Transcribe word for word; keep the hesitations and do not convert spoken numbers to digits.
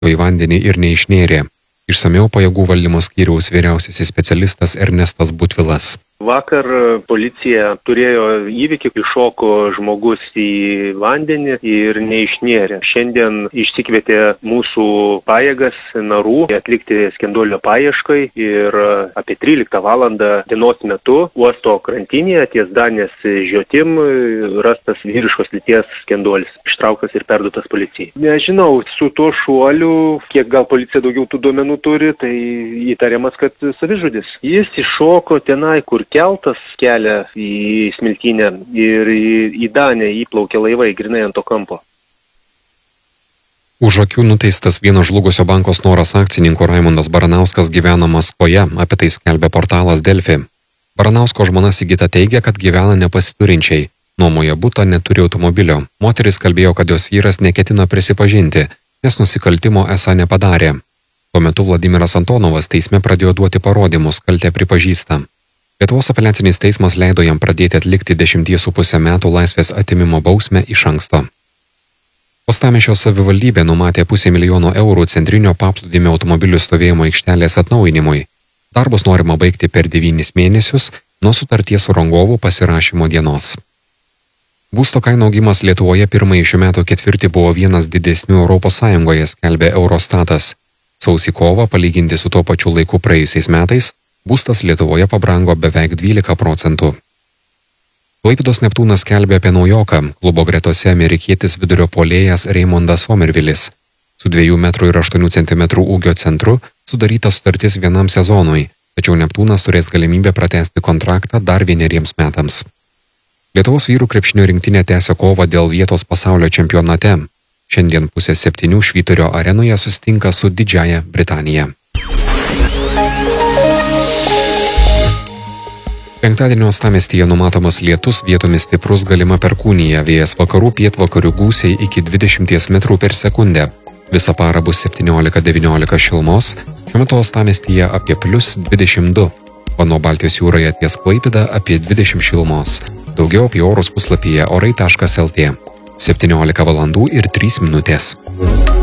į vandenį ir neišnėrė. Išsamiau pajėgų valdymo skyriaus vyriausiasis specialistas Ernestas Butvilas. Vakar policija turėjo įvykį, iššoko žmogus į vandenį ir neišnėrė. Šiandien išsikvietė mūsų pajėgas narų atlikti skenduolio paieškai ir apie tryliktą valandą dienos metu uosto krantinėje ties Danės žiotim rastas vyriškos lyties skenduolis, ištrauktas ir perduotas policijai. Nežinau, su tuo šuoliu, kiek gal policija daugiau tų duomenų turi, tai įtariamas, kad savižudis. Jis iššoko tenai, kur keltas kelia į smiltynę ir į, į Danę įplaukė laivai grinai ant to kampo. Už akių nuteistas vieno žlugusio banko Snoras akcininko Raimondas Baranauskas gyvena Maskvoje, apie tai skelbia portalas Delfi. Baranausko žmona Sigita teigia, kad gyvena nepasiturinčiai, nuomoja butą, neturi automobilio. Moteris kalbėjo, kad jos vyras neketina prisipažinti, nes nusikaltimo esą nepadarė. Tuo metu Vladimiras Antonovas teisme pradėjo duoti parodymus, kaltę pripažįsta. Lietuvos apeliacinis teismas leido jam pradėti atlikti dešimties su pusę metų laisvės atimimo bausmę iš anksto. Uostamiesčio savivaldybė numatė pusę milijono eurų centrinio paplūdimio automobilių stovėjimo aikštelės atnaujinimui. Darbus norima baigti per devynis mėnesius nuo sutarties su rangovu pasirašymo dienos. Būsto kainų augimas Lietuvoje pirmąjį šių metų ketvirtį buvo vienas didesnių Europos Sąjungoje, skelbė Eurostatas. Sausį kovą, palyginti su tuo pačiu laiku praėjusiais metais, būstas Lietuvoje pabrango beveik dvylika procentų. Klaipėdos Neptūnas skelbė apie naujoką, klubo gretose amerikietis vidurio puolėjas Raimondas Somervilis. Su dviejų metrų ir aštuonių centimetrų ūgio centru sudaryta sutartis vienam sezonui, tačiau Neptūnas turės galimybę pratęsti kontraktą dar vieneriems metams. Lietuvos vyrų krepšinio rinktinė tęsia kovą dėl vietos pasaulio čempionate. Šiandien pusę septynių Švyturio arenoje susitinka su Didžiąja Britanija. Penktadienio uostamiestyje numatomas lietus, vietomis stiprus, galima perkūnija, vėjas vakarų pietvakarių gūsiai iki dvidešimties metrų per sekundę. Visą parą bus septyniolika devyniolika šilumos, šiuo metu uostamiestyje apie plius dvidešimt du, o nuo Baltijos jūroje ties Klaipėda apie dvidešimt šilumos. Daugiau apie orus puslapyje orai taškas lt. septyniolika valandų ir trys minutės.